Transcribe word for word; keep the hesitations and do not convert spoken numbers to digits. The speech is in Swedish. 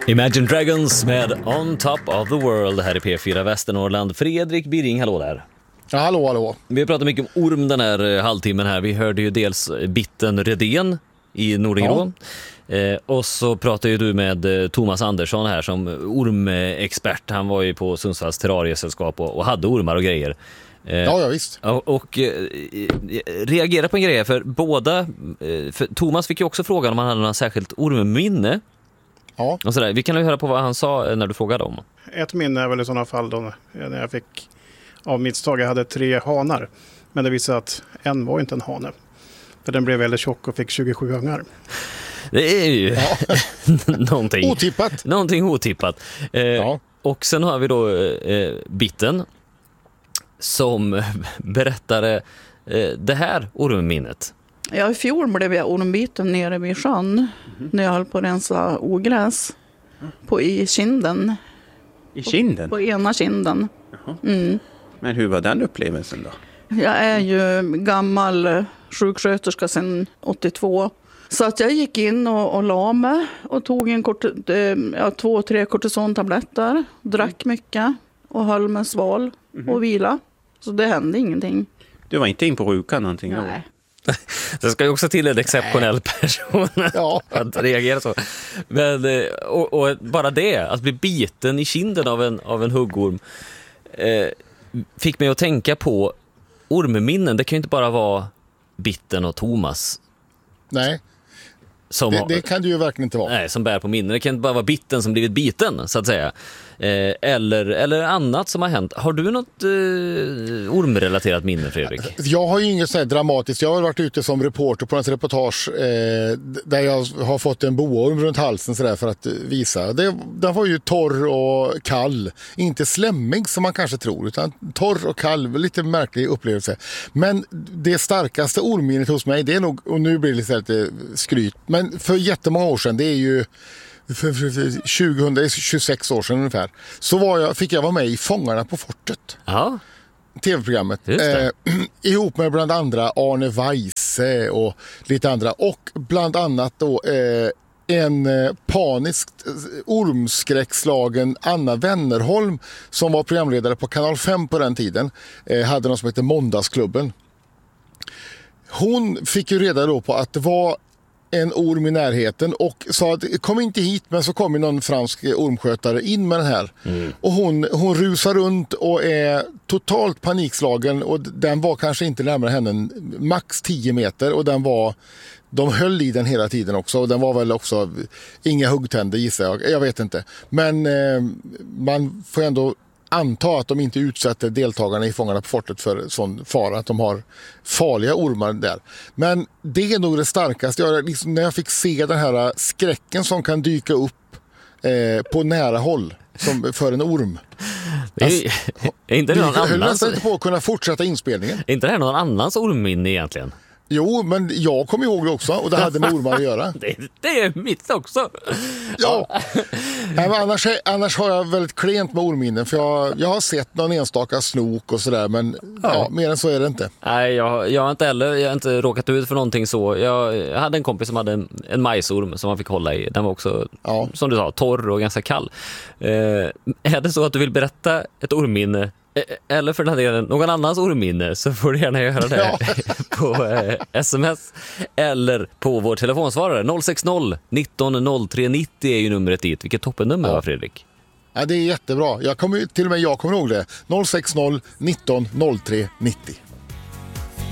Imagine Dragons med On Top of the World här i P fyra Västernorrland. Fredrik Birring, hallå där. Ja, hallå, hallå. Vi har pratat mycket om orm den här halvtimmen här. Vi hörde ju dels Bitten Redén i Nordingrå. Ja. Eh, och så pratade ju du med Thomas Andersson här som ormexpert. Han var ju på Sundsvalls terrariesällskap och, och hade ormar och grejer. Eh, ja, ja, visst. Och, och eh, reagera på en grej för båda. Eh, för Thomas fick ju också frågan om han hade något särskilt ormminne. Ja. Och sådär. Vi kan ju höra på vad han sa när du frågade om. Ett minne är väl i sådana fall då när jag fick av misstag, jag hade tre hanar. Men det visade att en var inte en hane. För den blev väldigt tjock och fick tjugosju ungar. Det är ju ja. någonting. Otippat. Någonting otippat. Eh, ja. Och sen har vi då eh, Bitten som berättade eh, det här ormminnet. Ja, i fjol blev jag ormbiten nere vid sjön mm. när jag höll på att rensa ogräs på i kinden. I kinden? På, på ena kinden. Mm. Men hur var den upplevelsen då? Jag är ju gammal sjuksköterska sedan åttiotvå. Så att jag gick in och, och la mig och tog en kort, ja, två, tre kortisontabletter. Drack mycket och höll mig sval mm. och vila. Så det hände ingenting. Du var inte in på rukan någonting? Nej. Det ska ju också till en exceptionell person ja. att reagera så. Men, och, och bara det, att bli biten i kinden av en, av en huggorm eh, fick mig att tänka på ormminnen. Det kan ju inte bara vara Bitten och Thomas. Nej, som det, har, det kan det ju verkligen inte vara. Nej, som bär på minnen. Det kan inte bara vara Bitten som blivit biten, så att säga. Eh, eller, eller annat som har hänt. Har du något eh, ormrelaterat minne, Fredrik? Jag har ju inget så här dramatiskt. Jag har varit ute som reporter på ett reportage eh, där jag har fått en boorm runt halsen så där för att visa. Det, den var ju torr och kall. Inte slämmig som man kanske tror, utan torr och kall. Lite märklig upplevelse. Men det starkaste ormminnet hos mig, det är nog, och nu blir det lite skryt, men för jättemånga år sedan, det är ju för, för, för tjugo, tjugosex år sedan ungefär, så var jag, fick jag vara med i Fångarna på fortet. Ja. Tv-programmet. Eh, ihop med bland andra Arne Weise och lite andra. Och bland annat då eh, en eh, paniskt ormskräckslagen Anna Wennerholm som var programledare på Kanal fem på den tiden. Eh, hade något som heter Måndagsklubben. Hon fick ju reda då på att det var en orm i närheten och sa att kom inte hit, men så kom någon fransk ormskötare in med den här. Mm. Och hon, hon rusar runt och är totalt panikslagen och den var kanske inte närmare henne än max tio meter och den var, de höll i den hela tiden också och den var väl också inga huggtänder gissar jag, jag vet inte. Men eh, man får ändå anta att de inte utsätter deltagarna i Fångarna på fortet för sån fara, att de har farliga ormar där. Men det är nog det starkaste. Jag, liksom, när jag fick se den här skräcken som kan dyka upp eh, på nära håll som för en orm. Det är, alltså, är inte det någon annans? Jag höll nästan inte på att kunna fortsätta inspelningen. Är inte det här någon annans ormminne egentligen? Jo, men jag kommer ihåg det också och det hade med ormar att göra. det, det är mitt också. Ja. Nej, men annars, annars har jag väldigt klent med orminnen för jag, jag har sett någon enstaka snok och sådär, men ja. Ja, mer än så är det inte. Nej, jag, jag har inte heller jag har inte råkat ut för någonting så. Jag, jag hade en kompis som hade en, en majsorm som man fick hålla i. Den var också, ja. som du sa, torr och ganska kall. Eh, är det så att du vill berätta ett ormminne eller för den här delen någon annans ormminne, så får du gärna göra det ja. på eh, sms eller på vår telefonsvarare noll sex noll nitton noll tre nittio är ju numret dit. Vilket toppennummer ja. var, Fredrik? Ja, det är jättebra. Jag kommer, till och med jag kommer ihåg det. noll sex noll nitton noll tre nittio.